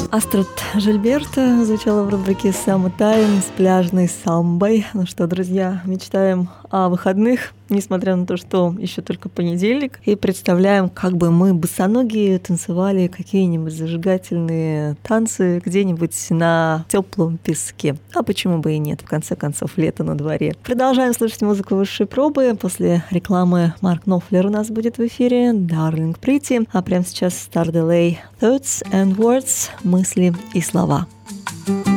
Астрид Жильберта звучала в рубрике «Summertime» с пляжной самбой. Ну что, друзья, мечтаем о выходных, несмотря на то, что еще только понедельник, и представляем, как бы мы босоногие танцевали какие-нибудь зажигательные танцы где-нибудь на теплом песке. А почему бы и нет, в конце концов, лето на дворе. Продолжаем слушать музыку высшей пробы. После рекламы Марк Knopfler у нас будет в эфире, Darling Pretty, а прямо сейчас Star Delay, Thoughts and Words, мысли и слова.